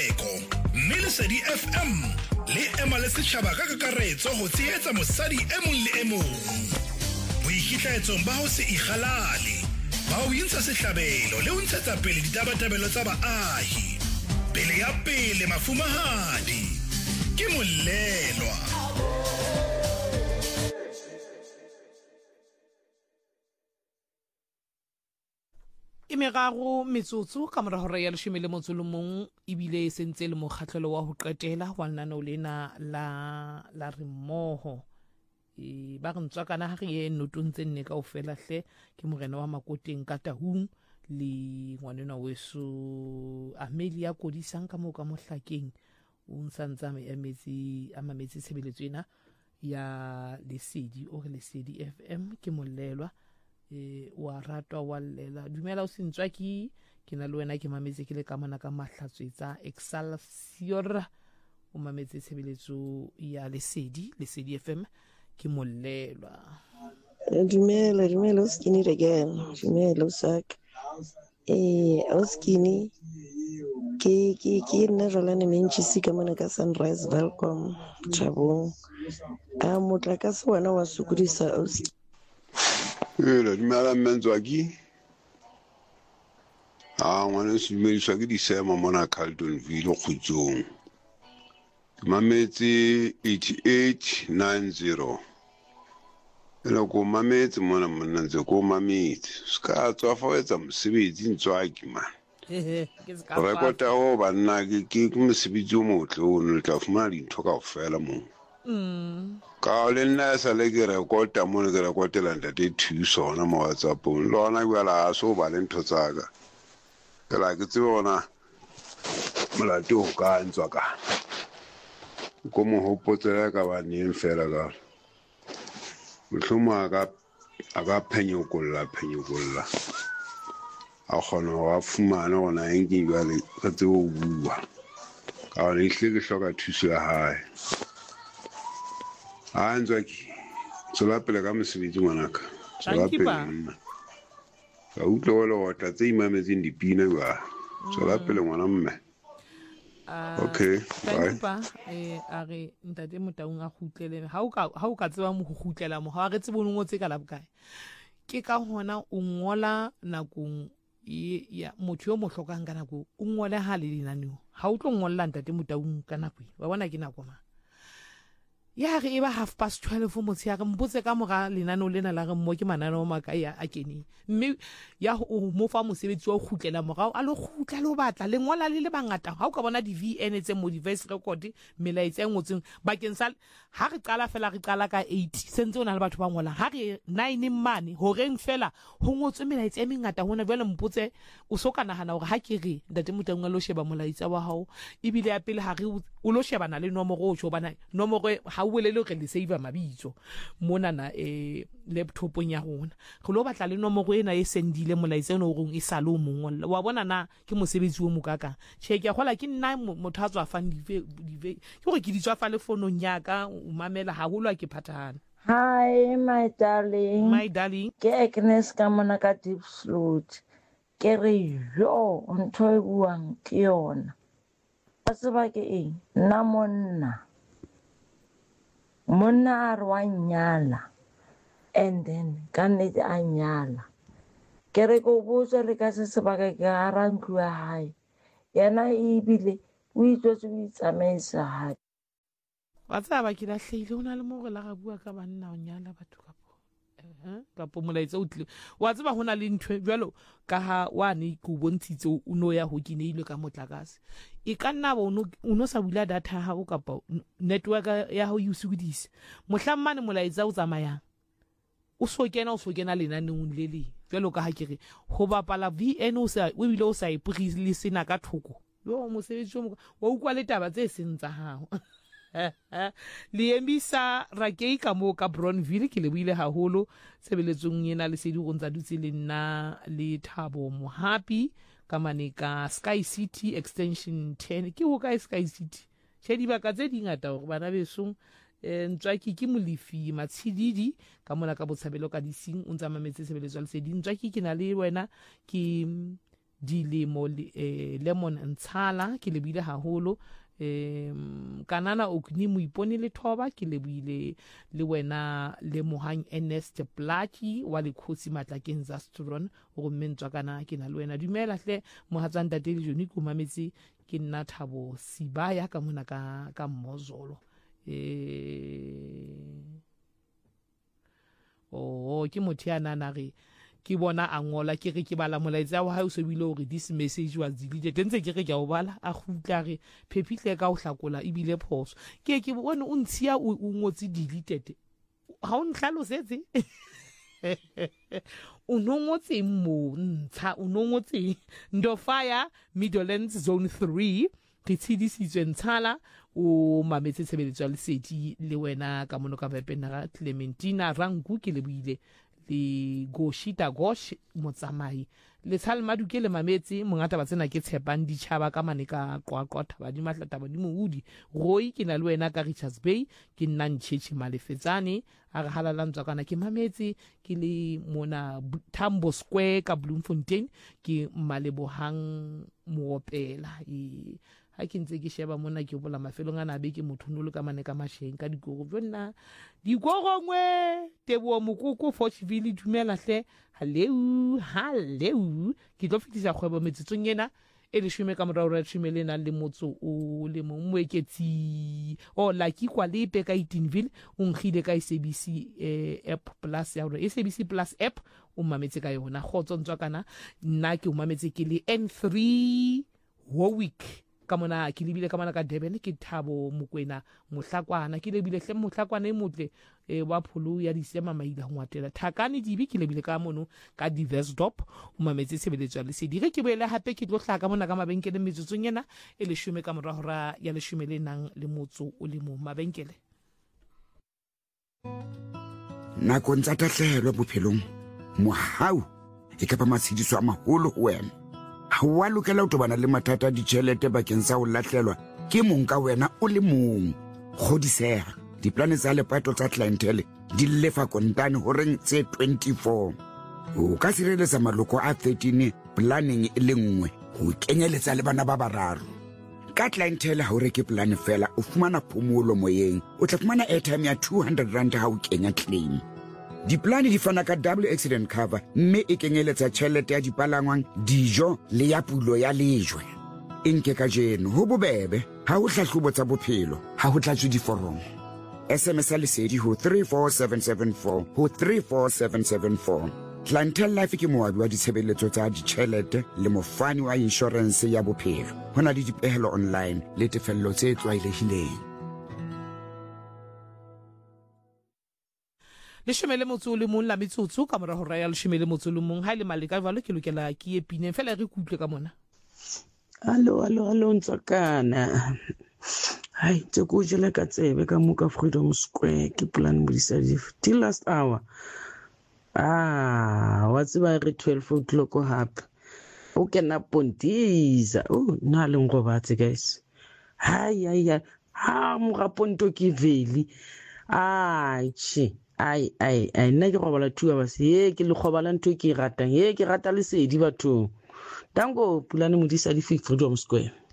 tsheko mme Lesedi FM le ema le setjhaba ka kakaretso ho tshehetsa mosadi e mong le e mong boikitlaetsong ba ho se ikgalale ba ho intsha sehlabelo le ho ntshetsa pele ditabatabelo tsa baahi pele ya pele mafumahadi ke Molelwa. Imerago metsotso ka mora hora ya 11 ebile sentse le mokgatlelo wa ho qetela wa lenaneo lena la re mmoho ba re ntswa kana ha re ye notontse nne kaofela hle ke morena wa Makoteng ka Tahung le ngwanena weso Amelia Kodisang ka mo ka mohlakeng o ntsantsa emetse a mametse tshebeletso ena ya Lesedi o re Lesedi FM ke Molelwa wa ratwa wa lela dumela o sentswa ke na le wena ke mametse ke le ka mona ka mahlatswetsa Excelsior o mametse tshebeletso ya Lesedi FM ke Molelwa. Dumela o skinny again. Dumela o sak. O skinny ke nna jwalane mentjisi ka mona ka Sunrise Welcome Thabong. Motlakase wena wa sokodisa o dumela Menzwaki ngwana dumediswa ke disema mona Carltonville Khutsong mametse 8890 ko mametse mona monna ntse ko mametse ska tswa fa etsa mosebetsi Ntswaki man rekota ho banna ke mosebetsi o motle o ne tla fumana dintho kaofela mo ka le nna sa le ke rekota mo ke rekotela ntate thuso ona mo WhatsApp lona bjala so ba le ntho tsaka ke la ke tsebe ona molate o ka ntswa ka ko mo hopotsela ka ba neng fela ka mohloma aga phenyokolla a khona wa fumana gona enke bjale ka tsebe o bua ka le hle ke hloka thuso ya hae Ntswaki tsola pele ka mosebetsi ngwanaka tsola pele nna ka utlwa le hotla tse imametseng dipina ba tsola pele ngwana mme okay bye a re ntate Motaung a khutlele ha o ka tseba mo go khutlela mo ha re tsebe o ngotse ka la bokae ke ka hona o ngola nakong ya motho yo mo hlokang ka nako o ngole ha le dinaneo ha o tlo ngolla ntate Motaung ka nako ba bona ke nako ma ya re eba 12:30 motse ya re mbotse ka mora lenaneo lena la re mmo ke mananeo makae a kene mme ya o mo fa mosebetsi wa khutlela morao a lo khutla lo batla le ngola le bangata ha o ka bona di VN tse mo di voice record melaetsa e ngotseng bakeng sa ha re qala ka 8 sentse ona le batho ba ngola ha re 9 mane ho reng fela ho ngotswe melaetsa e mengata hona jwale mpotse o so kana hana hore ha ke re ntate Motaung lo sheba molaetsa wa hao ebile ya pele ha re o lo shebana le nomoro o shobana nomoro ha o bolele re le save mabitso mona na laptopong ya rona re lo batla le nomoro ena e sendile molaetsa no rong e salo mongwe wa bona na ke mosebetsi o mokaka che ke gola ke nna motho a tswa fang ke gore ke di tswa fa le fonong ya ka o mamela ha ho lwa ke phathana. Hi my darling ke Agnes ka mona ka Deep Sloot ke re yo ntho e buang ke yona a tseba ke eng nna monna a re wa nyala and then ka nnete a nyala ke re ko botsa le ka se sebaka ke gara ntlo ya hae yena ebile o itsotse o itsamaisa hae wa tsaba ke la hlile ona le mo re la ga bua ka banna o nyala batho kapo molaetsa o tle wa tseba hona le ntwe jwalo ka ha wa ne go bontshitse o no ya ho kineilwe ka motlakase e ka nna ba o no sa bula data ha o kapa network ya ho usudisa mohlammane molaetsa o tsamayang o so kena lenaneng le le jwalo ka ha ke re ho bapala VN o bile o sa iprile sena ka thoko yo mosebetsi wa ukwa le taba tse sentsa hao le emisa Rakei ka mo ka Bronville ke le buile haholo sebeletsong ena le sedi go ntsa dutse le nna le Thabo Mohapi ka mane ka Sky City extension 10 ke ho ka Sky City tshedi baka tse dingata hore bana besong Ntswaki ke Molefi Matshididi ka mona ka Botshabelo ka Dising o ntsa mametse sebeletso le sedi Ntswaki ke na le wena ke dilemo Lemon Ntshala ke lebile haholo Kanana Okni Moipone le Thoba ke lebile le wena le Mohang Ernest Plaki wa le Khosi Matlakeng Zastron go mentswa kana ke na le wena dumela hle mohatsang Tate Joni ko mametse ke nna Thabo Sibaya ka mona ka Mmozolo ke motho ya nana re ke bona a ngola ke re ke bala molaetsa wa hae o se bile hore this message was deleted ntse ke re ke a o bala a gutla re phephihle ka o hlakola e bile phoso ke bone o ntshia o ngotse deleted ha o nhlalosetse o nongotse mo ntsha o nongotse Ndofaya Midlands Zone 3 ke tshedisitswe Ntshala o mametse tshebeletso le seti le wena ka mono ka Bepenara Clementina Rangu ke le buile le Goshita Gosh motsamai le Tsalmadu ke le mametse mongata ba tsena ke tshepang ditšhaba ka mane ka qoaqwa thaba di mahlata ba di moudi roi ke na le wena ka Richards Bay ke nna Ntšhetše Malefetsane a re halalantswa kana ke mametse ke le mona Tambo Square ka Bloemfontein ke Malebohang Moopela ha ke ntse ke sheba mona ke bola mafelong a nabe ke mothunolo ka mane ka masheng ka dikoro jonna digorongwe Teboho Mokoko Forchville dumela hle hallo ke tlo fitisa kgwebo metsetsong ena e le shome ka morao re tshimele na le motso o le moeketsi Lucky kwa lepe ka Eatonville o ngile ka SABC app plus ya re SABC plus app o mametse ka yona khotso ntswa kana nna ke o mametse ke le N3 Warwick ka mona ke lebile ka mana ka Durban ke Thabo Mokwena Mohlakwana ke lebile hle Mohlakwana e motle wa pholo ya disema maila ngwatela Thakane dibi ke lebile ka mono ka Diversdorp o mametse tshebeletso le se dire ke boele hape ke tlo hlaka mona ka mabenkele metsotsong yena e le shume ka morahora ya le shume le nang le motso o le mo mabenkele nako ntsa tahlelo bophelong mohau e ka ba matshidiso a maholo ho wena ha wa lokela ho tobana le mathata ditjhelete bakeng sa ho lahlelwa ke mong ka wena o le mong kgodiseha diplane tsa lepato tsa clientele di lefa kontane ho reng tse 24 o ka sireletsa maloko a 13 planning e le nngwe ho kenyeletsa le bana ba bararo ka clientele ha o reke plan fela o fumana phomolo moyeng o tla fumana airtime ya 200 rand ha o kenya claim diplane di fana ka double accident cover mme e kenyeletsa tjhelete ya dipalangwang dijo le ya pulo ya lejwe enke ka jeno ho bobebe ha o hlahlobo tsa bophelo ha ho tlatswe diforomo SMS lesedi ho 34774 ho 34774 Clientele Life ke moabi wa ditshebeletso tsa ditjhelete le mofani wa insurance ya bophelo hona le dipehelo online le tefello tse tlwaelehileng le shemele motso le mong la metsotso ka mora hora ya le shemele motso le mong ha ile maleka valo ke lokela ke epine fela re kutle ka mona allo ntsakana hai tse go jela ka tsebe ka moka Freedom Square ke plan modisa till last hour wa tseba re 12 o'clock hape o kena Pontiza na le ngobatse guys hai ha mo ga Ponto ke veli ai nna ke robala 2 hours ke le khobala ntwe ke ratang ke rata le sedi batho dango pulane modisa di Freedom Square